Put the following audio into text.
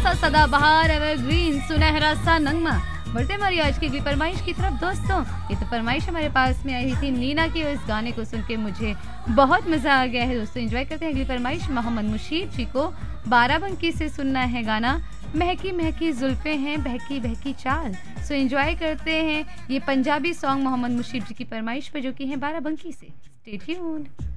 सा सदाबहार एवरग्रीन सुनहरा सा नगमा। बढ़ते हमारी आज की अगली फरमाइश की तरफ दोस्तों। ये तो फरमाइश हमारे पास में आई थी नीना की, और इस गाने को सुन के मुझे बहुत मज़ा आ गया है दोस्तों। एंजॉय करते हैं अगली फरमाइश। मोहम्मद मुशीब जी को बाराबंकी से सुनना है गाना महकी महकी जुल्फे हैं बहकी बहकी चाल। सो एंजॉय करते हैं ये पंजाबी सॉन्ग मोहम्मद मुशीब जी की फरमाइश पे, जो कि है बाराबंकी से। Stay tuned.